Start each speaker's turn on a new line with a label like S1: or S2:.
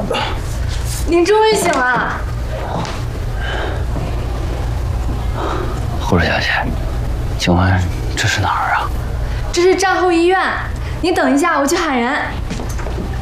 S1: 您终于醒了。
S2: 护士小姐，请问这是哪儿啊？
S1: 这是战后医院，你等一下，我去喊人。